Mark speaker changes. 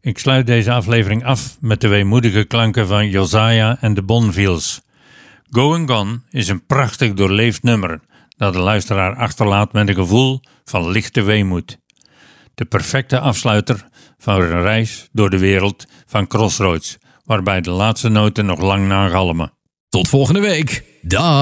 Speaker 1: Ik sluit deze aflevering af met de weemoedige klanken van Josiah en de Bonvilles. Going Gone is een prachtig doorleefd nummer dat de luisteraar achterlaat met een gevoel van lichte weemoed. De perfecte afsluiter van een reis door de wereld van Crossroads, waarbij de laatste noten nog lang nagalmen.
Speaker 2: Tot volgende week. Dag.